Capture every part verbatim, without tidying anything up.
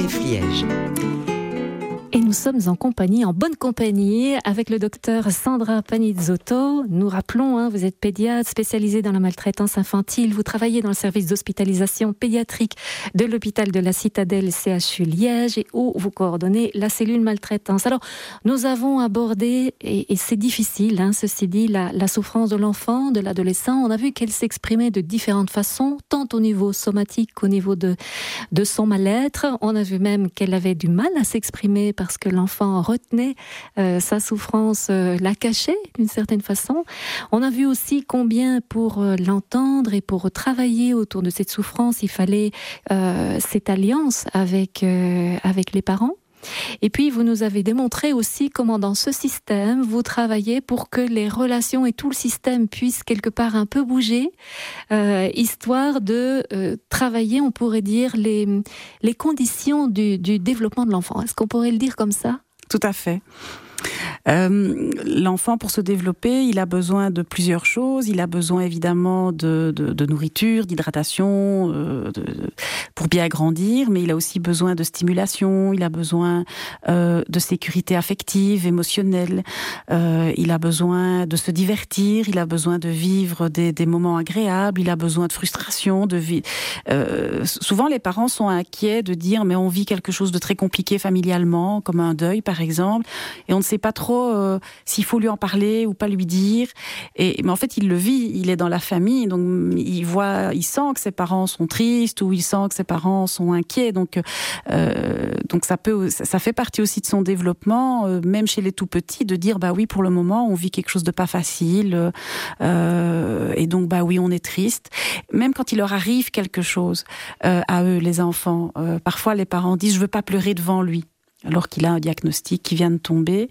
Liège. Et nous sommes en compagnie, en bonne compagnie, avec le docteur Sandra Panizzotto. Nous rappelons, hein, vous êtes pédiatre spécialisé dans la maltraitance infantile. Vous travaillez dans le service d'hospitalisation pédiatrique de l'hôpital de la Citadelle C H U Liège et où vous coordonnez la cellule maltraitance. Alors, nous avons abordé, et, et c'est difficile, hein, ceci dit, la, la souffrance de l'enfant, de l'adolescent. On a vu qu'elle s'exprimait de différentes façons, tant au niveau somatique qu'au niveau de, de son mal-être. On a vu même qu'elle avait du mal à s'exprimer parce que l'enfant retenait euh, sa souffrance, euh, la cachait d'une certaine façon. On a vu aussi combien pour euh, l'entendre et pour travailler autour de cette souffrance, il fallait euh, cette alliance avec, euh, avec les parents. Et puis, vous nous avez démontré aussi comment dans ce système, vous travaillez pour que les relations et tout le système puissent quelque part un peu bouger, euh, histoire de euh, travailler, on pourrait dire, les, les conditions du, du développement de l'enfant. Est-ce qu'on pourrait le dire comme ça ? Tout à fait. Euh, l'enfant, pour se développer, il a besoin de plusieurs choses. Il a besoin évidemment de, de, de nourriture, d'hydratation, euh, de, de, pour bien grandir, mais il a aussi besoin de stimulation, il a besoin euh, de sécurité affective, émotionnelle, euh, il a besoin de se divertir, il a besoin de vivre des, des moments agréables, il a besoin de frustration, de vie. Euh, souvent, les parents sont inquiets de dire mais on vit quelque chose de très compliqué familialement, comme un deuil par exemple, et on ne sait pas trop Euh, s'il faut lui en parler ou pas lui dire. Et, mais en fait, il le vit, il est dans la famille, donc il voit, il sent que ses parents sont tristes ou il sent que ses parents sont inquiets. Donc, euh, donc ça peut, ça fait partie aussi de son développement, euh, même chez les tout petits, de dire bah oui, pour le moment, on vit quelque chose de pas facile, euh, et donc bah oui, on est triste. Même quand il leur arrive quelque chose euh, à eux, les enfants, euh, parfois les parents disent je veux pas pleurer devant lui, alors qu'il a un diagnostic qui vient de tomber,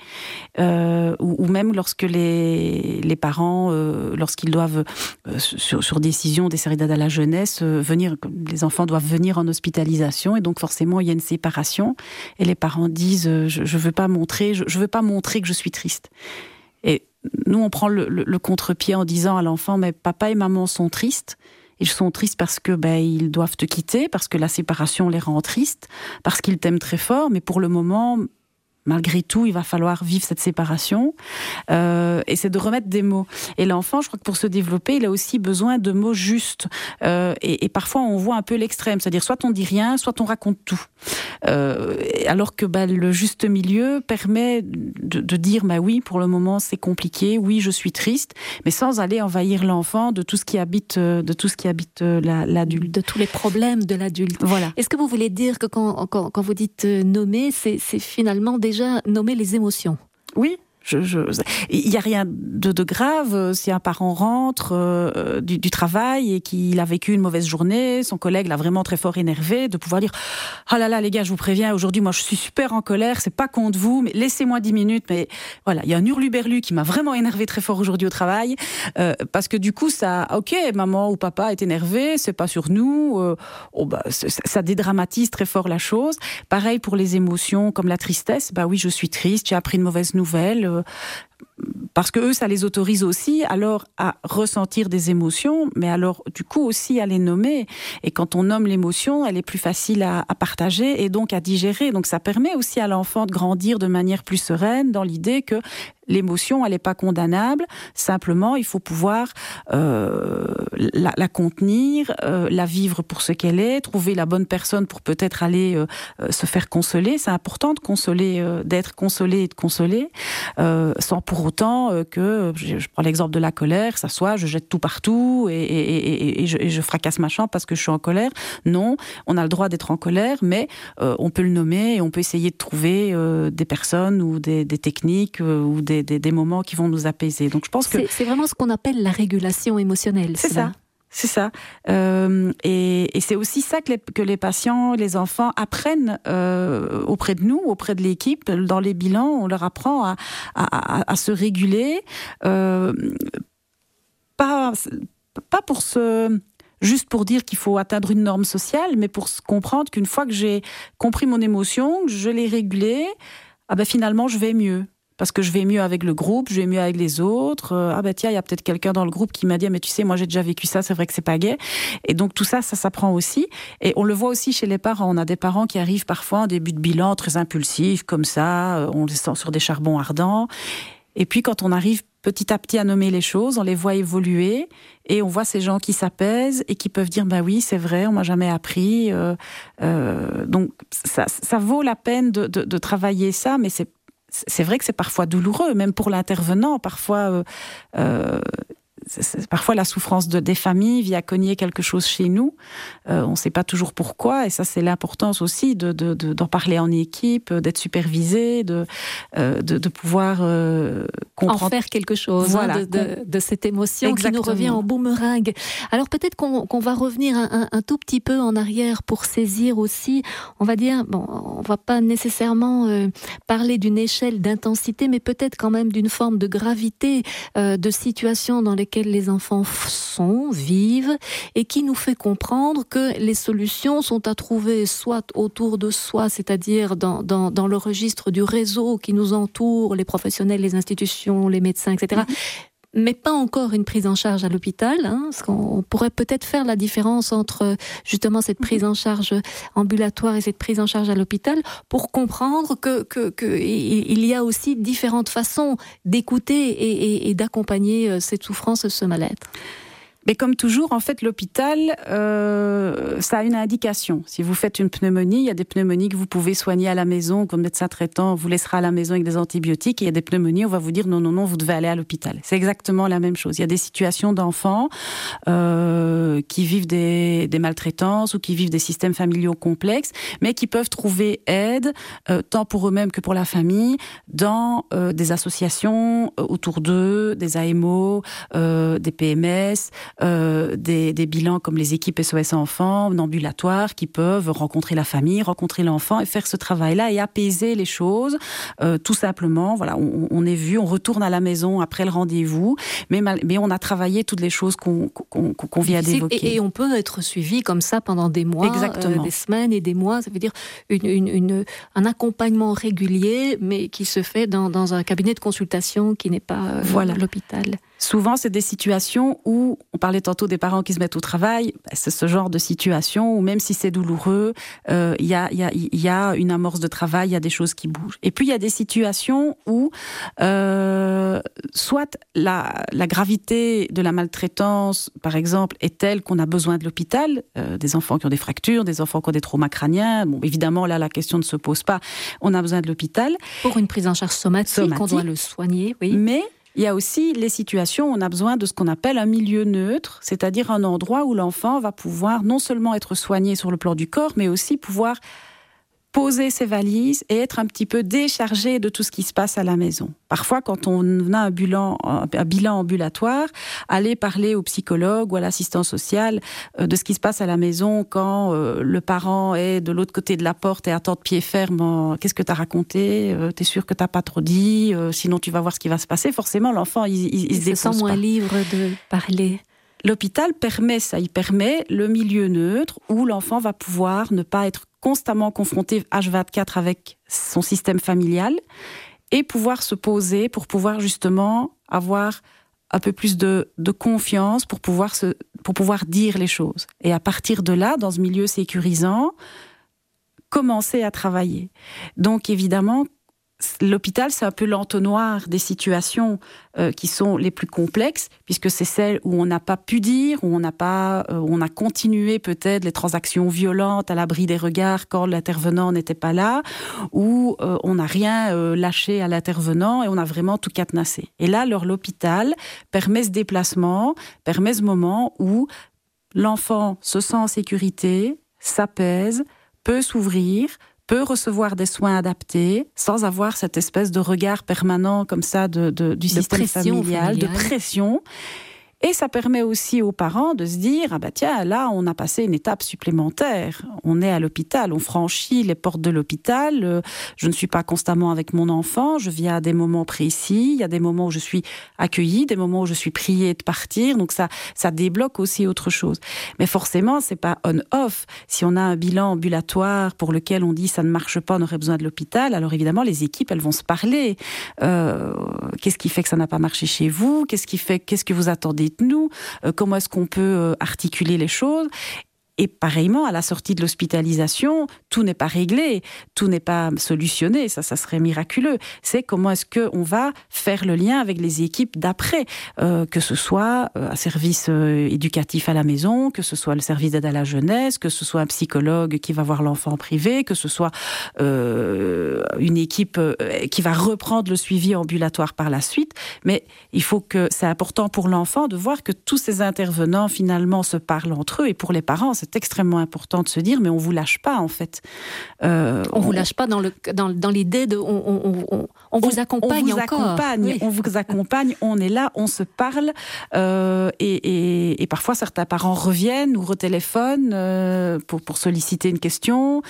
euh, ou, ou même lorsque les, les parents, euh, lorsqu'ils doivent, euh, sur, sur décision des services d'aide à la jeunesse, euh, venir, les enfants doivent venir en hospitalisation, et donc forcément il y a une séparation, et les parents disent euh, je, je veux pas montrer, je, je veux pas montrer que je suis triste. Et nous on prend le, le, le contre-pied en disant à l'enfant mais papa et maman sont tristes. Ils sont tristes parce que ben ils doivent te quitter, parce que la séparation les rend tristes, parce qu'ils t'aiment très fort, mais pour le moment, malgré tout, il va falloir vivre cette séparation. Euh, et c'est de remettre des mots. Et l'enfant, je crois que pour se développer, il a aussi besoin de mots justes. Euh, et, et parfois, on voit un peu l'extrême, c'est-à-dire soit on dit rien, soit on raconte tout. Euh, alors que bah, le juste milieu permet de, de dire bah oui, pour le moment c'est compliqué, oui je suis triste, mais sans aller envahir l'enfant de tout ce qui habite, de tout ce qui habite la, l'adulte, de tous les problèmes de l'adulte. Voilà. Est-ce que vous voulez dire que quand, quand, quand vous dites nommer, c'est, c'est finalement déjà nommer les émotions ? Oui. Je, je, il n'y a rien de, de grave si un parent rentre euh, du, du travail et qu'il a vécu une mauvaise journée, son collègue l'a vraiment très fort énervé, de pouvoir dire « Ah là là les gars, je vous préviens, aujourd'hui moi je suis super en colère, c'est pas contre vous, mais laissez-moi dix minutes. » Mais voilà, il y a un hurluberlu qui m'a vraiment énervé très fort aujourd'hui au travail, euh, parce que du coup ça, ok, maman ou papa est énervé, c'est pas sur nous, euh, oh bah, ça dédramatise très fort la chose. Pareil pour les émotions comme la tristesse, bah oui je suis triste, j'ai appris une mauvaise nouvelle, euh, parce que eux, ça les autorise aussi alors à ressentir des émotions, mais alors du coup aussi à les nommer. Et quand on nomme l'émotion, elle est plus facile à, à partager et donc à digérer. Donc ça permet aussi à l'enfant de grandir de manière plus sereine dans l'idée que l'émotion, elle n'est pas condamnable. Simplement, il faut pouvoir euh, la, la contenir, euh, la vivre pour ce qu'elle est, trouver la bonne personne pour peut-être aller euh, se faire consoler. C'est important de consoler, euh, d'être consolé et de consoler, euh, sans pour autant euh, que, je, je prends l'exemple de la colère, ça soit je jette tout partout et, et, et, et, je, et je fracasse ma chambre parce que je suis en colère. Non, on a le droit d'être en colère, mais euh, on peut le nommer et on peut essayer de trouver euh, des personnes ou des, des techniques euh, ou des Des, des moments qui vont nous apaiser. Donc je pense que c'est, c'est vraiment ce qu'on appelle la régulation émotionnelle. C'est ça. C'est ça. Euh, et, et c'est aussi ça que les, que les patients, les enfants apprennent euh, auprès de nous, auprès de l'équipe. Dans les bilans, on leur apprend à, à, à, à se réguler, euh, pas, pas pour se... juste pour dire qu'il faut atteindre une norme sociale, mais pour comprendre qu'une fois que j'ai compris mon émotion, que je l'ai régulée, ah ben finalement je vais mieux. parce que je vais mieux avec le groupe, je vais mieux avec les autres. Euh, ah ben tiens, il y a peut-être quelqu'un dans le groupe qui m'a dit, mais tu sais, moi j'ai déjà vécu ça, c'est vrai que c'est pas gai. Et donc tout ça, ça s'apprend aussi. Et on le voit aussi chez les parents. On a des parents qui arrivent parfois en début de bilan très impulsifs, comme ça, on les sent sur des charbons ardents. Et puis quand on arrive petit à petit à nommer les choses, on les voit évoluer et on voit ces gens qui s'apaisent et qui peuvent dire bah oui, c'est vrai, on m'a jamais appris. Euh, euh, donc ça, ça vaut la peine de, de, de travailler ça, mais c'est, c'est vrai que c'est parfois douloureux, même pour l'intervenant. Parfois, euh, euh, c'est, c'est, parfois la souffrance de, des familles vient cogner quelque chose chez nous. Euh, on ne sait pas toujours pourquoi, et ça c'est l'importance aussi de, de, de, d'en parler en équipe, d'être supervisé, de, euh, de, de pouvoir euh, comprendre. En faire quelque chose, voilà, hein, de, de, de cette émotion. Exactement. Qui nous revient en boomerang. Alors peut-être qu'on, qu'on va revenir un, un, un tout petit peu en arrière pour saisir aussi, on va dire, bon, on ne va pas nécessairement euh, parler d'une échelle d'intensité, mais peut-être quand même d'une forme de gravité euh, de situation dans lesquelles les enfants sont, vivent, et qui nous fait comprendre que les solutions sont à trouver soit autour de soi, c'est-à-dire dans, dans, dans le registre du réseau qui nous entoure, les professionnels, les institutions, les médecins, et cetera, mmh. mais pas encore une prise en charge à l'hôpital, hein, parce qu'on pourrait peut-être faire la différence entre justement cette prise en charge ambulatoire et cette prise en charge à l'hôpital pour comprendre que, que, que il y a aussi différentes façons d'écouter et, et, et d'accompagner cette souffrance, ce mal-être. Mais comme toujours, en fait, l'hôpital, euh, ça a une indication. Si vous faites une pneumonie, il y a des pneumonies que vous pouvez soigner à la maison, comme médecin traitant vous laissera à la maison avec des antibiotiques. Et il y a des pneumonies, on va vous dire non, non, non, vous devez aller à l'hôpital. C'est exactement la même chose. Il y a des situations d'enfants euh, qui vivent des, des maltraitances ou qui vivent des systèmes familiaux complexes, mais qui peuvent trouver aide, euh, tant pour eux-mêmes que pour la famille, dans euh, des associations euh, autour d'eux, des A M O, euh, des P M S, Euh, des, des bilans comme les équipes S O S Enfants, en ambulatoire, qui peuvent rencontrer la famille, rencontrer l'enfant et faire ce travail-là et apaiser les choses, euh, tout simplement. Voilà, on, on est vu, on retourne à la maison après le rendez-vous, mais, mal, mais on a travaillé toutes les choses qu'on, qu'on, qu'on vient d'évoquer. Et, et on peut être suivi comme ça pendant des mois, euh, des semaines et des mois. Ça veut dire une, une, une, un accompagnement régulier, mais qui se fait dans, dans un cabinet de consultation qui n'est pas euh, voilà. l'hôpital. Souvent, c'est des situations où, on parlait tantôt des parents qui se mettent au travail, c'est ce genre de situation où même si c'est douloureux, il euh, y, a, y, a, y a une amorce de travail, il y a des choses qui bougent. Et puis, il y a des situations où euh, soit la, la gravité de la maltraitance, par exemple, est telle qu'on a besoin de l'hôpital, euh, des enfants qui ont des fractures, des enfants qui ont des traumas crâniens. Bon, évidemment, là, la question ne se pose pas. On a besoin de l'hôpital. Pour une prise en charge somatique, somatique. On doit le soigner, oui. Mais il y a aussi les situations où on a besoin de ce qu'on appelle un milieu neutre, c'est-à-dire un endroit où l'enfant va pouvoir non seulement être soigné sur le plan du corps, mais aussi pouvoir poser ses valises et être un petit peu déchargé de tout ce qui se passe à la maison. Parfois, quand on a un bilan, un bilan ambulatoire, aller parler au psychologue ou à l'assistant social de ce qui se passe à la maison quand le parent est de l'autre côté de la porte et attend de pied ferme. Qu'est-ce que tu as raconté ? T'es sûr que tu n'as pas trop dit ? Sinon, tu vas voir ce qui va se passer. Forcément, l'enfant, il, il, il, il se dépose pas. Il se sent moins libre de parler. L'hôpital permet ça, il permet le milieu neutre où l'enfant va pouvoir ne pas être constamment confronté H vingt-quatre avec son système familial et pouvoir se poser pour pouvoir justement avoir un peu plus de, de confiance pour pouvoir, se, pour pouvoir dire les choses. Et à partir de là, dans ce milieu sécurisant, commencer à travailler. Donc évidemment, l'hôpital, c'est un peu l'entonnoir des situations euh, qui sont les plus complexes, puisque c'est celles où on n'a pas pu dire, où on n'a pas, euh, où on a continué peut-être les transactions violentes à l'abri des regards quand l'intervenant n'était pas là, où euh, on n'a rien euh, lâché à l'intervenant et on a vraiment tout cadenassé. Et là, alors, l'hôpital permet ce déplacement, permet ce moment où l'enfant se sent en sécurité, s'apaise, peut s'ouvrir, peut recevoir des soins adaptés sans avoir cette espèce de regard permanent comme ça de, de, du de système familial, familiale. de pression. Et ça permet aussi aux parents de se dire, ah bah tiens, là, on a passé une étape supplémentaire. On est à l'hôpital, on franchit les portes de l'hôpital. Euh, je ne suis pas constamment avec mon enfant, je viens à des moments précis. Il y a des moments où je suis accueillie, des moments où je suis priée de partir. Donc ça, ça débloque aussi autre chose. Mais forcément, c'est pas on-off. Si on a un bilan ambulatoire pour lequel on dit ça ne marche pas, on aurait besoin de l'hôpital, alors évidemment, les équipes, elles vont se parler. Euh, qu'est-ce qui fait que ça n'a pas marché chez vous? Qu'est-ce qui fait, qu'est-ce que vous attendez de nous? euh, Comment est-ce qu'on peut euh, articuler les choses? Et pareillement, à la sortie de l'hospitalisation, tout n'est pas réglé, tout n'est pas solutionné, ça, ça serait miraculeux. C'est comment est-ce qu'on va faire le lien avec les équipes d'après, euh, que ce soit un service euh, éducatif à la maison, que ce soit le service d'aide à la jeunesse, que ce soit un psychologue qui va voir l'enfant privé, que ce soit euh, une équipe euh, qui va reprendre le suivi ambulatoire par la suite. Mais il faut que, c'est important pour l'enfant de voir que tous ces intervenants finalement se parlent entre eux, et pour les parents, c'est extrêmement important de se dire, mais on vous lâche pas en fait. Euh, on, on vous lâche pas dans le dans, dans l'idée de, on, on, on, on vous accompagne on vous encore. Accompagne, oui. On vous accompagne, on est là, on se parle, euh, et, et, et parfois certains parents reviennent ou retéléphonent euh, pour pour solliciter une question,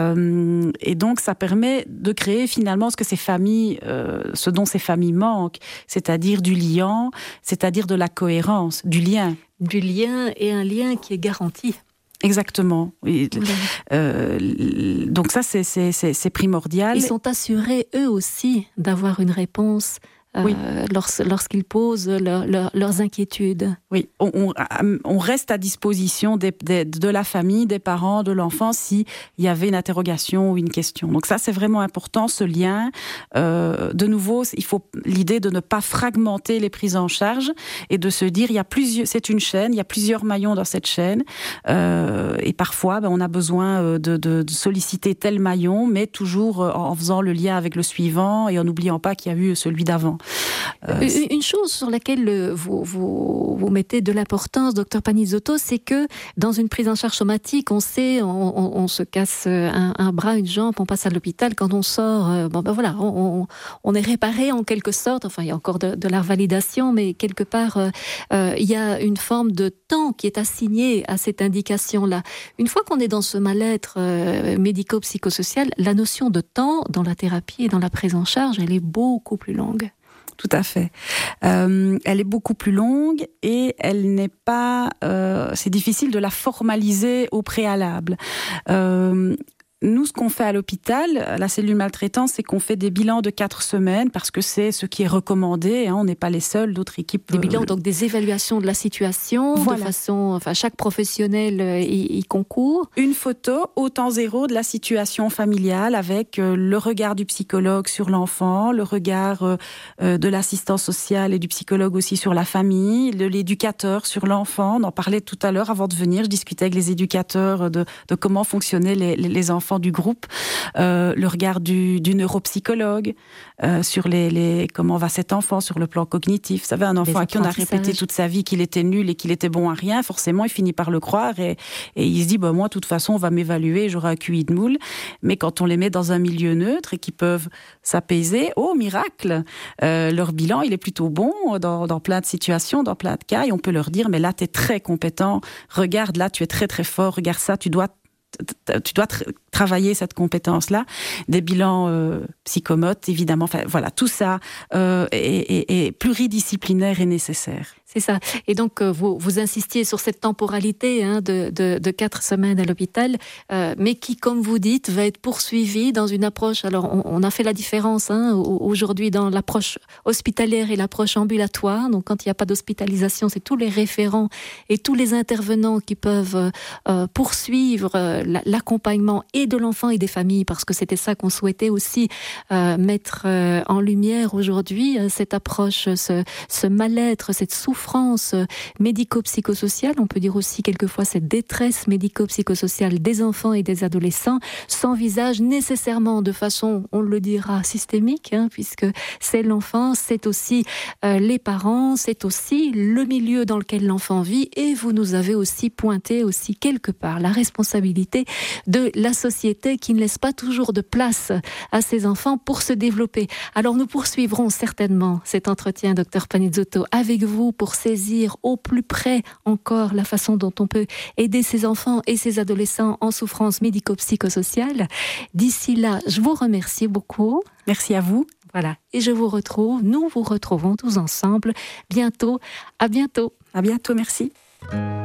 euh, et donc ça permet de créer finalement ce que ces familles, euh, ce dont ces familles manquent, c'est-à-dire du lien, c'est-à-dire de la cohérence, du lien, du lien et un lien qui est garanti. Exactement. Oui. Oui. Euh, donc ça, c'est, c'est, c'est, c'est primordial. Ils sont assurés, eux aussi, d'avoir une réponse euh, oui. lors, lorsqu'ils posent leur, leur, leurs inquiétudes. Oui, on, on, on reste à disposition des, des, de la famille, des parents, de l'enfant, s'il y avait une interrogation ou une question. Donc ça, c'est vraiment important, ce lien. Euh, de nouveau, il faut l'idée de ne pas fragmenter les prises en charge et de se dire, il y a plusieurs, c'est une chaîne, il y a plusieurs maillons dans cette chaîne. Euh, et parfois, ben, on a besoin de, de, de solliciter tel maillon, mais toujours en faisant le lien avec le suivant et en n'oubliant pas qu'il y a eu celui d'avant. Euh, une chose sur laquelle vous, vous, vous mettez de l'importance, docteur Panizzotto, c'est que dans une prise en charge somatique, on sait, on, on, on se casse un, un bras, une jambe, on passe à l'hôpital, quand on sort, euh, bon ben voilà, on, on, on est réparé en quelque sorte, enfin il y a encore de, de la validation, mais quelque part, euh, euh, il y a une forme de temps qui est assigné à cette indication-là. Une fois qu'on est dans ce mal-être euh, médico-psychosocial, la notion de temps dans la thérapie et dans la prise en charge, elle est beaucoup plus longue. Tout à fait. Euh, elle est beaucoup plus longue et elle n'est pas... Euh, c'est difficile de la formaliser au préalable. Euh, Nous, ce qu'on fait à l'hôpital, à la cellule maltraitance, c'est qu'on fait des bilans de quatre semaines parce que c'est ce qui est recommandé. Hein, on n'est pas les seuls, d'autres équipes. Des bilans, euh, donc des évaluations de la situation, voilà. De façon, enfin, chaque professionnel euh, y, y concourt. Une photo au temps zéro de la situation familiale avec euh, le regard du psychologue sur l'enfant, le regard euh, euh, de l'assistant social et du psychologue aussi sur la famille, de l'éducateur sur l'enfant. On en parlait tout à l'heure avant de venir. Je discutais avec les éducateurs de, de comment fonctionnaient les, les, les enfants du groupe, euh, le regard du, du neuropsychologue euh, sur les, les comment va cet enfant sur le plan cognitif. Vous savez, un enfant à qui on a répété toute sa vie qu'il était nul et qu'il était bon à rien, forcément, il finit par le croire et, et il se dit, bah, moi, de toute façon, on va m'évaluer, j'aurai un Q I de moule. Mais quand on les met dans un milieu neutre et qu'ils peuvent s'apaiser, oh, miracle, euh, leur bilan, il est plutôt bon dans, dans plein de situations, dans plein de cas, et on peut leur dire, mais là, tu es très compétent, regarde, là, tu es très, très fort, regarde ça, tu dois tu dois tra- travailler cette compétence-là, des bilans euh, psychomotes, évidemment, enfin, voilà, tout ça euh, est, est, est pluridisciplinaire et nécessaire. C'est ça. Et donc, euh, vous, vous insistiez sur cette temporalité hein, de, de, de quatre semaines à l'hôpital, euh, mais qui, comme vous dites, va être poursuivie dans une approche... Alors, on, on a fait la différence hein, aujourd'hui dans l'approche hospitalière et l'approche ambulatoire. Donc, quand il n'y a pas d'hospitalisation, c'est tous les référents et tous les intervenants qui peuvent euh, poursuivre euh, l'accompagnement et de l'enfant et des familles, parce que c'était ça qu'on souhaitait aussi euh, mettre euh, en lumière aujourd'hui, euh, cette approche, ce, ce mal-être, cette souffrance souffrance médico-psychosociale, on peut dire aussi quelquefois cette détresse médico-psychosociale des enfants et des adolescents, s'envisage nécessairement de façon, on le dira, systémique, hein, puisque c'est l'enfant, c'est aussi euh, les parents, c'est aussi le milieu dans lequel l'enfant vit, et vous nous avez aussi pointé aussi quelque part la responsabilité de la société qui ne laisse pas toujours de place à ces enfants pour se développer. Alors nous poursuivrons certainement cet entretien, docteur Panizzotto, avec vous pour pour saisir au plus près encore la façon dont on peut aider ces enfants et ces adolescents en souffrance médico-psychosociale. D'ici là, je vous remercie beaucoup. Merci à vous. Voilà, et je vous retrouve, nous vous retrouvons tous ensemble bientôt. À bientôt. À bientôt, merci.